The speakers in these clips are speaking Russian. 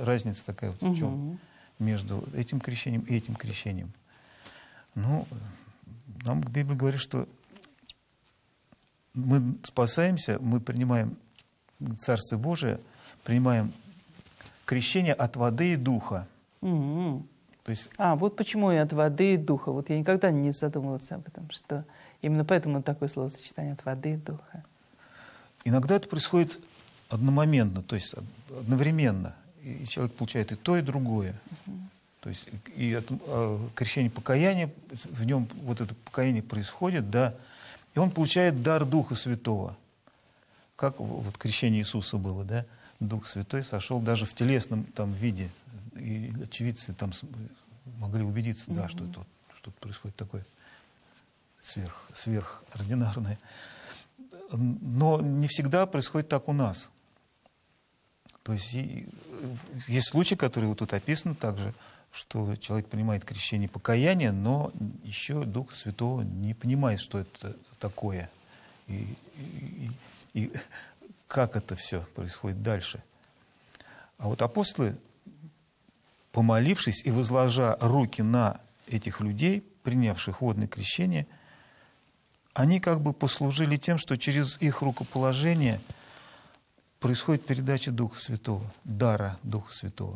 разница такая вот в чем между этим крещением и этим крещением? Ну, нам Библия говорит, что мы спасаемся, мы принимаем Царство Божие, принимаем крещение от воды и духа. То есть... вот почему и от воды и духа. Вот я никогда не задумывался об этом, что именно поэтому такое словосочетание от воды и духа. Иногда это происходит одномоментно, то есть одновременно. И человек получает и то, и другое. То есть и крещение покаяния, в нем вот это покаяние происходит, да, и он получает дар Духа Святого. Как вот крещение Иисуса было, да? Дух Святой сошел даже в телесном там виде. И очевидцы там могли убедиться, да, что это что-то происходит такое сверхординарное. Но не всегда происходит так у нас. То есть есть случаи, которые вот тут описаны также, что человек принимает крещение покаяния, но еще Духа Святого не понимает, что это такое. И как это все происходит дальше. А вот апостолы, помолившись и возложа руки на этих людей, принявших водное крещение, они как бы послужили тем, что через их рукоположение происходит передача Духа Святого, дара Духа Святого.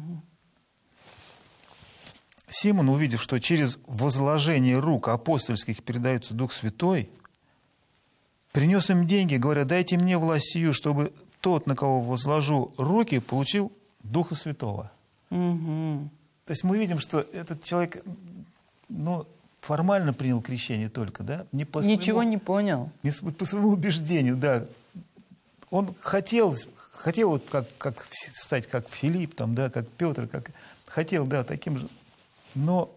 Симон, увидев, что через возложение рук апостольских передается Дух Святой, принес им деньги, говоря: дайте мне власть сию, чтобы тот, на кого возложу руки, получил Духа Святого. То есть мы видим, что этот человек, формально принял крещение только, да? Ничего не понял. Не по своему убеждению, да. Он хотел вот как стать как Филипп, там, да, как Петр, хотел, да, таким же. Но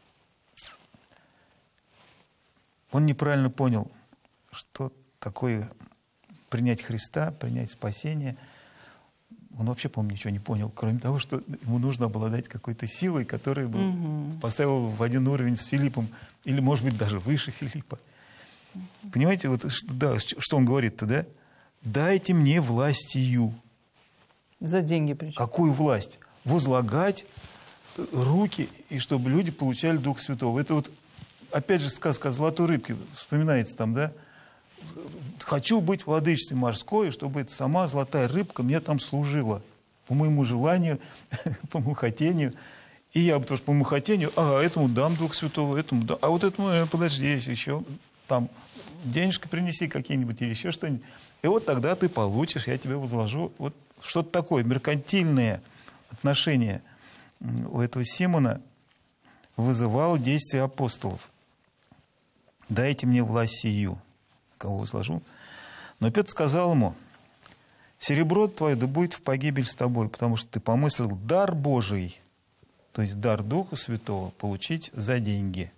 он неправильно понял, что такое принять Христа, принять спасение. Он вообще, по-моему, ничего не понял, кроме того, что ему нужно обладать какой-то силой, которая бы поставила в один уровень с Филиппом, или, может быть, даже выше Филиппа. Понимаете, вот, что он говорит-то, да? Дайте мне власть сию. За деньги причем. Какую власть? Возлагать руки, и чтобы люди получали Дух Святого. Это вот, опять же, сказка о золотой рыбке вспоминается там, да? Хочу быть владычицей морской, чтобы эта сама золотая рыбка мне там служила. По моему желанию, по моему хотению. И я тоже по моему хотению, этому дам Дух Святого, этому дам. А вот этому, подожди, еще там денежки принеси какие-нибудь или еще что-нибудь. И вот тогда ты получишь, я тебе возложу. Вот что-то такое, меркантильное отношение у этого Симона вызывало действие апостолов. Дайте мне власть сию, кого возложу. Но Петр сказал ему: серебро твое да будет в погибель с тобой, потому что ты помыслил дар Божий, то есть дар Духа Святого, получить за деньги.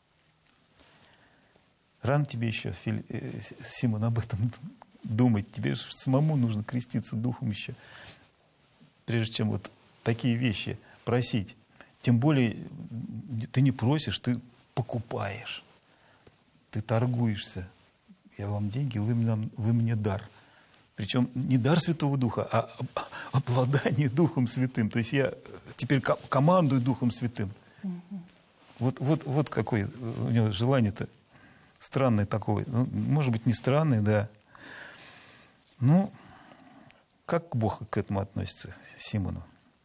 Рано тебе еще, Симон, об этом думать. Тебе самому нужно креститься Духом еще, прежде чем вот такие вещи просить. Тем более ты не просишь, ты покупаешь. Ты торгуешься. Я вам деньги, вы мне дар. Причем не дар Святого Духа, а обладание Духом Святым. То есть я теперь командую Духом Святым. Вот какое у него желание-то странное такое. Может быть, не странное, да. Как Бог к этому относится, Симону?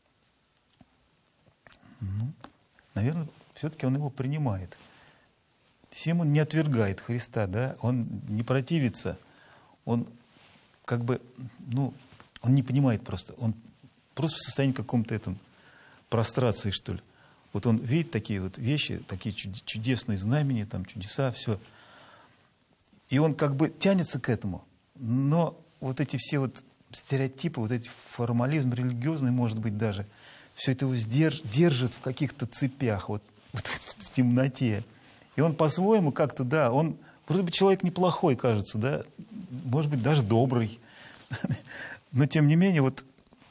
Наверное, все-таки он его принимает. Симон не отвергает Христа, да? Он не противится. Он как бы, он не понимает просто. Он просто в состоянии каком-то прострации, что ли. Вот он видит такие вот вещи, такие чудесные знамения, там, чудеса, все. И он как бы тянется к этому. Но вот эти все вот стереотипы, вот эти формализм религиозный, может быть, даже, все это его держит в каких-то цепях, вот в темноте. И он по-своему как-то, да, он вроде бы человек неплохой, кажется, да, может быть, даже добрый. Но, тем не менее, вот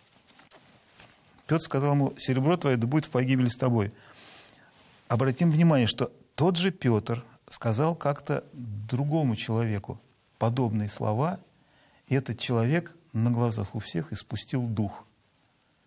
Петр сказал ему: серебро твое да будет в погибели с тобой. Обратим внимание, что тот же Петр сказал как-то другому человеку подобные слова, и этот человек на глазах у всех испустил дух.